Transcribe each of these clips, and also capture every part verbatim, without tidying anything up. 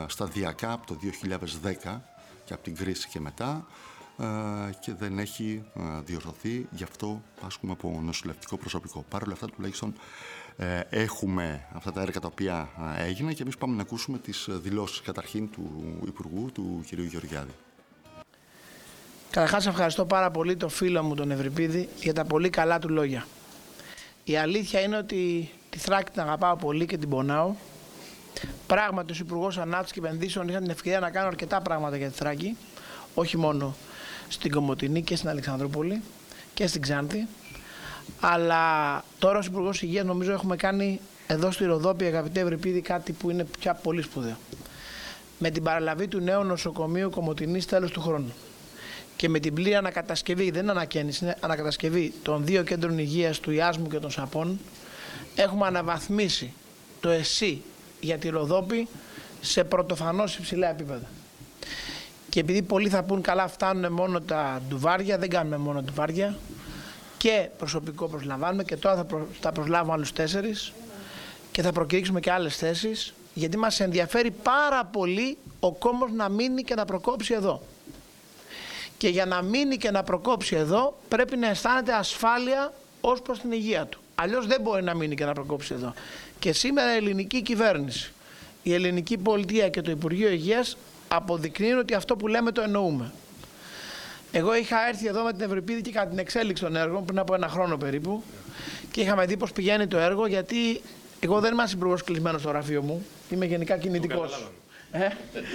σταδιακά από το δύο χιλιάδες δέκα και από την κρίση και μετά και δεν έχει διορθωθεί, γι' αυτό πάσχουμε από νοσηλευτικό προσωπικό. Παρ' όλα αυτά, τουλάχιστον έχουμε αυτά τα έργα τα οποία έγιναν και εμείς πάμε να ακούσουμε τις δηλώσεις καταρχήν του Υπουργού, του κ. Γεωργιάδη. Καταρχάς, ευχαριστώ πάρα πολύ τον φίλο μου τον Ευρυπίδη για τα πολύ καλά του λόγια. Η αλήθεια είναι ότι τη Θράκη την αγαπάω πολύ και την πονάω. Πράγματι, ως Υπουργός Ανάπτυξης και Επενδύσεων είχα την ευκαιρία να κάνω αρκετά πράγματα για τη Θράκη, όχι μόνο στην Κομοτηνή και στην Αλεξανδρούπολη και στην Ξάνθη. Αλλά τώρα ως Υπουργός Υγείας νομίζω έχουμε κάνει εδώ στη Ροδόπη, αγαπητέ Ευρυπίδη, κάτι που είναι πια πολύ σπουδαίο. Με την παραλαβή του νέου νοσοκομείου Κομοτηνής τέλος του χρόνου και με την πλήρη ανακατασκευή, δεν είναι ανακαίνιση, είναι ανακατασκευή των δύο κέντρων υγείας του Ιάσμου και των Σαπών, έχουμε αναβαθμίσει το ΕΣΥ για τη Ροδόπη σε πρωτοφανώς υψηλά επίπεδα. Και επειδή πολλοί θα πούν καλά, φτάνουν μόνο τα ντουβάρια, δεν κάνουμε μόνο ντουβάρια και προσωπικό προσλαμβάνουμε και τώρα θα, προ, θα προσλάβουμε άλλους τέσσερις και θα προκηρύξουμε και άλλες θέσεις, γιατί μας ενδιαφέρει πάρα πολύ ο κόμμος να μείνει και να προκόψει εδώ. Και για να μείνει και να προκόψει εδώ πρέπει να αισθάνεται ασφάλεια ως προς την υγεία του. Αλλιώς δεν μπορεί να μείνει και να προκόψει εδώ. Και σήμερα η ελληνική κυβέρνηση, η ελληνική πολιτεία και το Υπουργείο Υγείας αποδεικνύουν ότι αυτό που λέμε το εννοούμε. Εγώ είχα έρθει εδώ με την Ευρυπίδη και κατά την εξέλιξη των έργων πριν από ένα χρόνο περίπου και είχαμε δει πώς πηγαίνει το έργο, γιατί εγώ δεν είμαι υπουργός κλεισμένος στο γραφείο μου, είμαι γενικά κινητικός. Ε?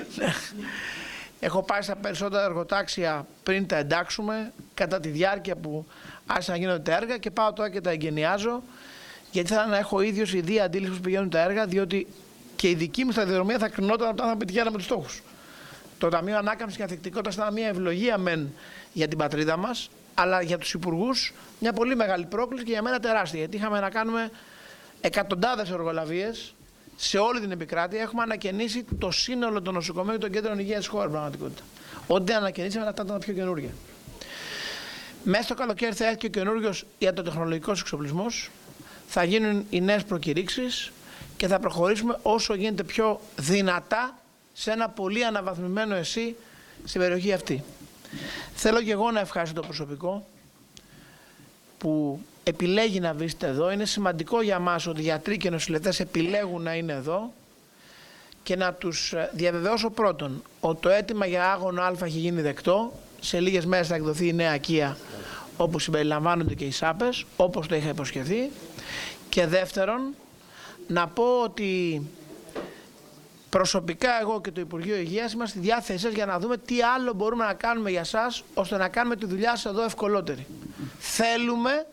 Έχω πάει στα περισσότερα εργοτάξια πριν τα εντάξουμε, κατά τη διάρκεια που άρχισαν να γίνονται τα έργα, και πάω τώρα και τα εγκαινιάζω, γιατί θέλω να έχω ίδιος ιδία αντίληψη που πηγαίνουν τα έργα, διότι και η δική μου σταδιοδρομία θα κρινόταν από το αν θα πετυχαίναμε τους στόχους. Το Ταμείο Ανάκαμψης και Ανθεκτικότητας ήταν μια ευλογία μεν για την πατρίδα μας, αλλά για τους υπουργούς μια πολύ μεγάλη πρόκληση και για μένα τεράστια, γιατί είχαμε να κάνουμε εκατοντάδες εργολαβίες σε όλη την επικράτεια. Έχουμε ανακαινήσει το σύνολο των νοσοκομείων και των κέντρων υγείας της χώρας, πραγματικότητα. Ό,τι ανακαινήσαμε, αυτά ήταν τα πιο καινούργια. Μέσα στο καλοκαίρι θα έρθει και ο καινούριος ιατροτεχνολογικός εξοπλισμός, θα γίνουν οι νέες προκηρύξεις και θα προχωρήσουμε όσο γίνεται πιο δυνατά σε ένα πολύ αναβαθμισμένο ΕΣΥ στην περιοχή αυτή. Θέλω και εγώ να ευχαριστώ το προσωπικό που επιλέγει να βρίσκεται εδώ. Είναι σημαντικό για μας ότι οι γιατροί και οι νοσηλευτές επιλέγουν να είναι εδώ, και να τους διαβεβαιώσω πρώτον ότι το αίτημα για άγωνο Α έχει γίνει δεκτό. Σε λίγες μέρες θα εκδοθεί η νέα οικία όπου συμπεριλαμβάνονται και οι ΣΑΠΕΣ, όπως το είχα υποσχεθεί. Και δεύτερον, να πω ότι προσωπικά εγώ και το Υπουργείο Υγείας είμαστε στη διάθεσή σας για να δούμε τι άλλο μπορούμε να κάνουμε για σας, ώστε να κάνουμε τη δουλειά σας εδώ ευκολότερη. Θέλουμε,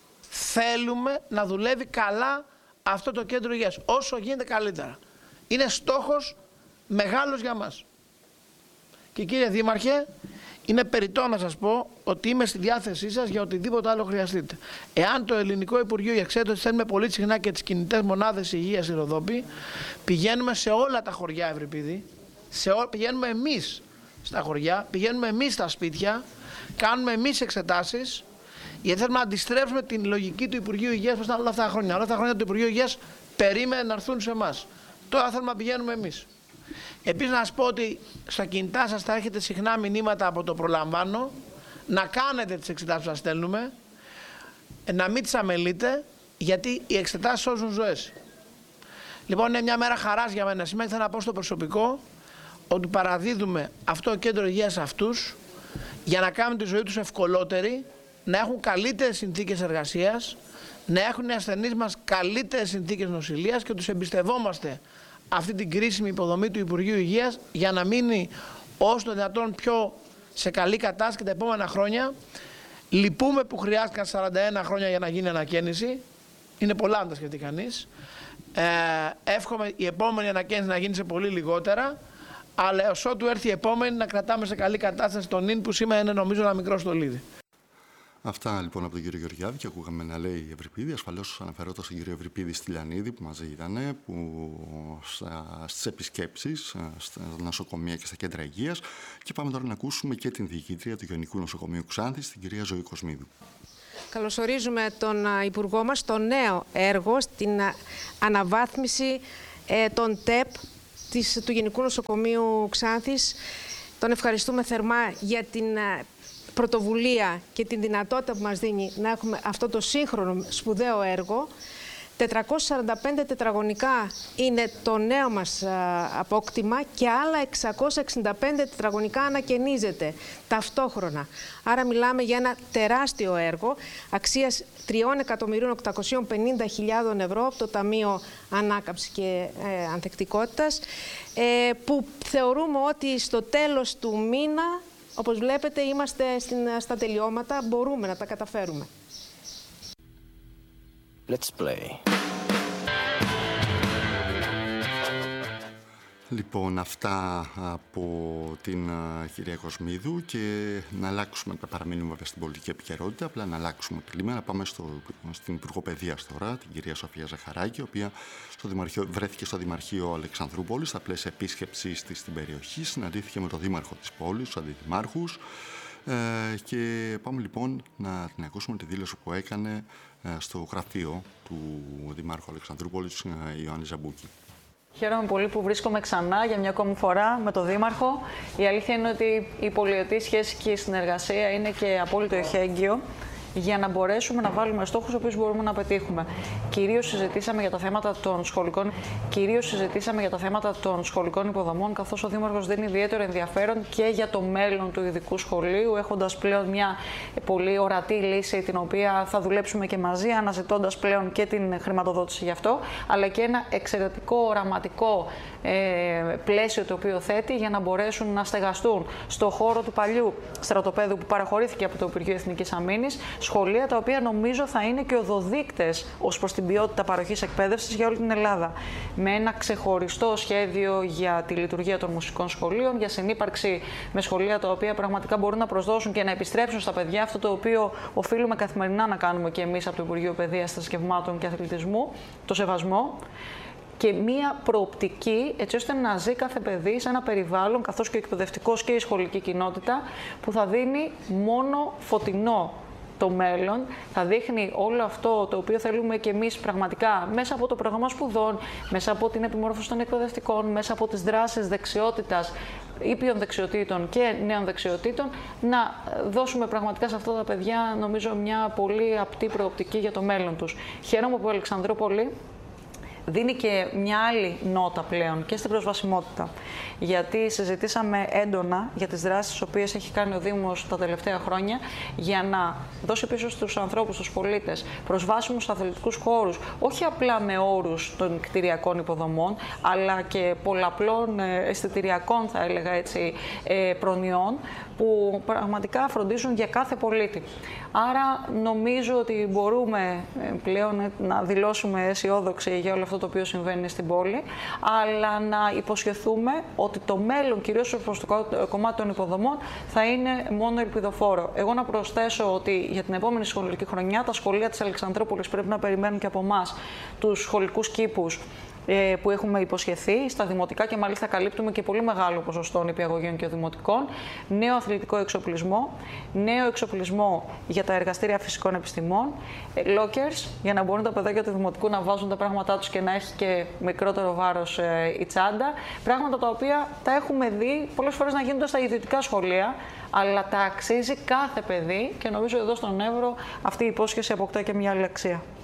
θέλουμε να δουλεύει καλά αυτό το κέντρο υγείας, όσο γίνεται καλύτερα. Είναι στόχος μεγάλος για μας. Και κύριε Δήμαρχε, είναι περιττό να σας πω ότι είμαι στη διάθεσή σας για οτιδήποτε άλλο χρειαστείτε. Εάν το Ελληνικό Υπουργείο, για ξέρετε ότι στέλνουμε πολύ συχνά και τις κινητές μονάδες υγείας στη Ροδόπη, πηγαίνουμε σε όλα τα χωριά, Ευρυπίδη, σε ό, πηγαίνουμε εμείς στα χωριά, πηγαίνουμε εμείς στα σπίτια, κάνουμε εμείς εξετάσεις, γιατί θέλουμε να αντιστρέψουμε την λογική του Υπουργείου Υγείας που ήταν όλα αυτά τα χρόνια. Όλα αυτά τα χρόνια το Υπουργείο Υγείας περίμενε να έρθουν σε εμάς. Τώρα θέλουμε να πηγαίνουμε εμείς. Επίσης να σας πω ότι στα κινητά σας θα έχετε συχνά μηνύματα από το προλαμβάνω, να κάνετε τις εξετάσεις που σας στέλνουμε, να μην τις αμελείτε, γιατί οι εξετάσεις σώζουν ζωές. Λοιπόν, είναι μια μέρα χαράς για μένα. Σήμερα θέλω να πω στο προσωπικό ότι παραδίδουμε αυτό το κέντρο υγείας σε αυτούς για να κάνουν τη ζωή τους ευκολότερη, να έχουν καλύτερες συνθήκες εργασίας, να έχουν οι ασθενείς μας καλύτερες συνθήκες νοσηλείας, και τους εμπιστευόμαστε αυτή την κρίσιμη υποδομή του Υπουργείου Υγείας για να μείνει όσο το δυνατόν πιο σε καλή κατάσταση και τα επόμενα χρόνια. Λυπούμε που χρειάστηκαν σαράντα ένα χρόνια για να γίνει ανακαίνιση. Είναι πολλά να τα σκεφτεί κανείς. Ε, εύχομαι η επόμενη ανακαίνιση να γίνει σε πολύ λιγότερα, αλλά έως ότου έρθει η επόμενη να κρατάμε σε καλή κατάσταση τον νυν που σήμερα είναι νομίζω ένα μικρό στολίδι. Αυτά λοιπόν από τον κύριο Γεωργιάδη, και ακούγαμε να λέει η Ευρυπίδη. Ασφαλώς αναφερόταν στον κύριο Ευρυπίδη Στυλιανίδη που μαζί ήταν, που στις επισκέψεις στα νοσοκομεία και στα κέντρα υγείας. Και πάμε τώρα να ακούσουμε και την διοικήτρια του Γενικού Νοσοκομείου Ξάνθης, την κυρία Ζωή Κοσμίδου. Καλωσορίζουμε τον Υπουργό μας στο νέο έργο, στην αναβάθμιση των ΤΕΠ της, του Γενικού Νοσοκομείου Ξάνθης. Τον ευχαριστούμε θερμά για την πρωτοβουλία και την δυνατότητα που μας δίνει να έχουμε αυτό το σύγχρονο σπουδαίο έργο. τετρακόσια σαράντα πέντε τετραγωνικά είναι το νέο μας απόκτημα και άλλα εξακόσια εξήντα πέντε τετραγωνικά ανακαινίζεται ταυτόχρονα. Άρα μιλάμε για ένα τεράστιο έργο αξίας τρία εκατομμύρια οκτακόσια πενήντα χιλιάδες ευρώ από το Ταμείο Ανάκαμψης και ε, Ανθεκτικότητας, ε, που θεωρούμε ότι στο τέλος του μήνα, όπως βλέπετε, είμαστε στην, στα τελειώματα, μπορούμε να τα καταφέρουμε. Let's play. Λοιπόν, αυτά από την uh, κυρία Κοσμίδου, και να αλλάξουμε, να παραμείνουμε βέβαια στην πολιτική επικαιρότητα, απλά να αλλάξουμε κλίμα, να πάμε στο, στην Υπουργό Παιδείας τώρα, την κυρία Σοφία Ζαχαράκη, η οποία στο Δημαρχείο, βρέθηκε στο Δημαρχείο Αλεξανδρούπολης στα πλαίσια επίσκεψής της στην περιοχή, συναντήθηκε με τον Δήμαρχο της πόλης, τους αντιδημάρχους, ε, και πάμε λοιπόν να την ακούσουμε τη δήλωση που έκανε ε, στο γραφείο του Δημάρχου Αλεξανδρούπολης, ε, Ιωάννη Ζαμπούκη. Χαίρομαι πολύ που βρίσκομαι ξανά για μια ακόμη φορά με τον Δήμαρχο. Η αλήθεια είναι ότι η πολυετή σχέση και η συνεργασία είναι και απόλυτο εχέγγυο για να μπορέσουμε να βάλουμε στόχους οποίους μπορούμε να πετύχουμε. Κυρίως συζητήσαμε για τα θέματα των σχολικών, κυρίως συζητήσαμε για τα θέματα των σχολικών υποδομών, καθώς ο Δήμαρχος δίνει ιδιαίτερο ενδιαφέρον και για το μέλλον του ειδικού σχολείου, έχοντας πλέον μια πολύ ορατή λύση, την οποία θα δουλέψουμε και μαζί, αναζητώντας πλέον και την χρηματοδότηση γι' αυτό, αλλά και ένα εξαιρετικό οραματικό ε, πλαίσιο το οποίο θέτει για να μπορέσουν να στεγαστούν στο χώρο του παλιού στρατοπέδου που παραχωρήθηκε από το Υπουργείο Εθνικής Αμήνης, σχολεία τα οποία νομίζω θα είναι και οδοδείκτες ως προς την ποιότητα παροχής εκπαίδευσης για όλη την Ελλάδα. Με ένα ξεχωριστό σχέδιο για τη λειτουργία των μουσικών σχολείων, για συνύπαρξη με σχολεία τα οποία πραγματικά μπορούν να προσδώσουν και να επιστρέψουν στα παιδιά αυτό το οποίο οφείλουμε καθημερινά να κάνουμε και εμείς από το Υπουργείο Παιδείας, Θρησκευμάτων και Αθλητισμού, το σεβασμό. Και μία προοπτική, έτσι ώστε να ζει κάθε παιδί σε ένα περιβάλλον, καθώς και ο εκπαιδευτικός και η σχολική κοινότητα, που θα δίνει μόνο φωτεινό το μέλλον, θα δείχνει όλο αυτό το οποίο θέλουμε και εμείς πραγματικά μέσα από το πρόγραμμα σπουδών, μέσα από την επιμόρφωση των εκπαιδευτικών, μέσα από τις δράσεις δεξιότητας, ήπιων δεξιοτήτων και νέων δεξιοτήτων, να δώσουμε πραγματικά σε αυτά τα παιδιά, νομίζω, μια πολύ απτή προοπτική για το μέλλον τους. Χαίρομαι που η Αλεξανδρούπολη δίνει και μια άλλη νότα πλέον και στην προσβασιμότητα. Γιατί συζητήσαμε έντονα για τις δράσεις τις οποίες έχει κάνει ο Δήμος τα τελευταία χρόνια για να δώσει πίσω στους ανθρώπους, στους πολίτες, προσβάσιμους αθλητικούς χώρους, όχι απλά με όρους των κτηριακών υποδομών, αλλά και πολλαπλών αισθητηριακών, θα έλεγα έτσι, προνοιών, που πραγματικά φροντίζουν για κάθε πολίτη. Άρα νομίζω ότι μπορούμε πλέον να δηλώσουμε αισιόδοξοι για όλο αυτό το οποίο συμβαίνει στην πόλη, αλλά να υποσχεθούμε ότι το μέλλον, κυρίως προς το κομμάτι των υποδομών, θα είναι μόνο ελπιδοφόρο. Εγώ να προσθέσω ότι για την επόμενη σχολική χρονιά τα σχολεία της Αλεξανδρούπολης πρέπει να περιμένουν και από εμάς τους σχολικούς κήπους που έχουμε υποσχεθεί στα δημοτικά, και μάλιστα καλύπτουμε και πολύ μεγάλο ποσοστό νηπιαγωγείων και δημοτικών, νέο αθλητικό εξοπλισμό, νέο εξοπλισμό για τα εργαστήρια φυσικών επιστημών, lockers για να μπορούν τα παιδάκια του δημοτικού να βάζουν τα πράγματά τους και να έχει και μικρότερο βάρος η τσάντα, πράγματα τα οποία τα έχουμε δει πολλές φορές να γίνονται στα ιδιωτικά σχολεία, αλλά τα αξίζει κάθε παιδί, και νομίζω εδώ στον Εύρο αυτή η υπόσχεση αποκτά και μια άλλη αξία.